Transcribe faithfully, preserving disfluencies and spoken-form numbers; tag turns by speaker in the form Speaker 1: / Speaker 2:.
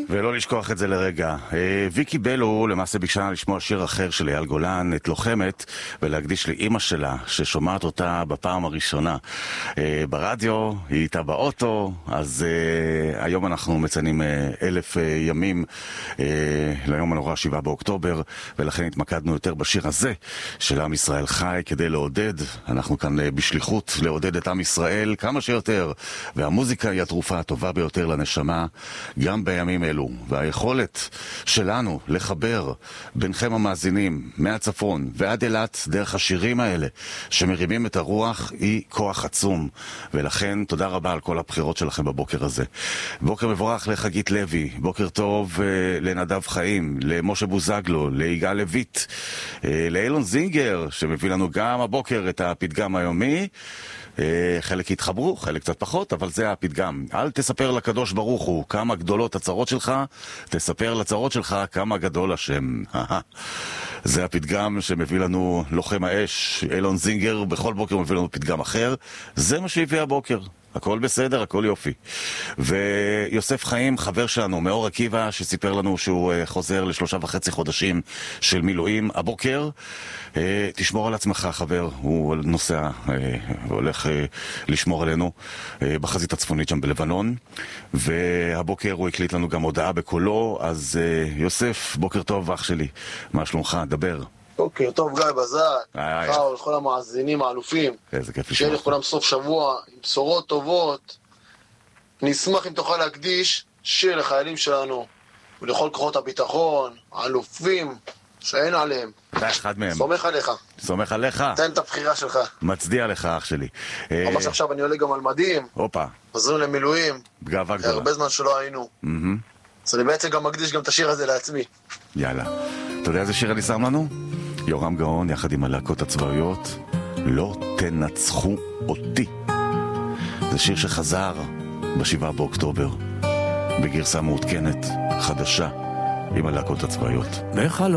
Speaker 1: ולא לשכוח את זה לרגע. ויקי בלו למעשה ביקשה לשמוע שיר אחר של אייל גולן, את לוחמת, ולהקדיש לאמא שלה ששומעת אותה בפעם הראשונה ברדיו, היא איתה באוטו. אז uh, היום אנחנו מציינים uh, אלף uh, ימים uh, ליום הנורא שבעה באוקטובר, ולכן התמקדנו יותר בשיר הזה של עם ישראל חי, כדי לעודד, אנחנו כאן uh, בשליחות לעודד את עם ישראל כמה שיותר, והמוזיקה היא התרופה הטובה ביותר לנשמה גם בימים אלו, והיכולת שלנו לחבר ביניכם המאזינים מהצפון ועד אילת דרך השירים האלה שמרימים את הרוח היא כוח עצום, ולכן תודה רבה על כל הבחירות שלכם בבוקר הזה. בוקר מבורך לחגית לוי, בוקר טוב uh, לנדב חיים, למשה בוזגלו, ליגאל לויט, uh, לאילון זינגר שמביא לנו גם הבוקר את הפתגם היומי. חלק התחברו, חלק קצת פחות, אבל זה הפתגם. אל תספר לקדוש ברוך הוא כמה גדולות הצרות שלך, תספר לצרות שלך כמה גדול השם. זה הפתגם שמביא לנו לוחם האש, אילון זינגר, בכל בוקר מביא לנו פתגם אחר. זה מה שהביא הבוקר. הכל בסדר, הכל יופי. ויוסף חיים, חבר שלנו מאור עקיבא, שסיפר לנו שהוא חוזר לשלושה וחצי חודשים של מילואים הבוקר. תשמור על עצמך, חבר, הוא נוסע והולך לשמור עלינו בחזית הצפונית שם בלבנון, והבוקר הוא הקליט לנו גם הודעה בקולו. אז יוסף, בוקר טוב אח שלי, מה שלומך? דבר.
Speaker 2: בוקר טוב גיא בזק, לך ולכל המאזינים האלופים, שיהיה לכולם סוף שבוע עם בשורות טובות. נשמח אם תוכל להקדיש שיר לחיילים שלנו ולכל כוחות הביטחון, האלופים שאין עליהם.
Speaker 1: אתה אחד מהם.
Speaker 2: סומך עליך.
Speaker 1: סומך עליך.
Speaker 2: תן את הבחירה שלך.
Speaker 1: מצדיע לך אח שלי.
Speaker 2: ממש עכשיו אני עולה גם על מדים.
Speaker 1: הופה.
Speaker 2: חוזרים למילואים.
Speaker 1: גאווה גדולה.
Speaker 2: הרבה זמן שלא היינו. אז אני בעצם גם מקדיש גם את השיר הזה לעצמי.
Speaker 1: יאללה. אתה יודע איזה שיר אני שם לנו? יורם גאון יחד עם הלהקות הצבאיות, לא תנצחו אותי. זה שיר שחזר בשבעה באוקטובר בגרסה מעודכנת חדשה עם הלהקות הצבאיות. בחלום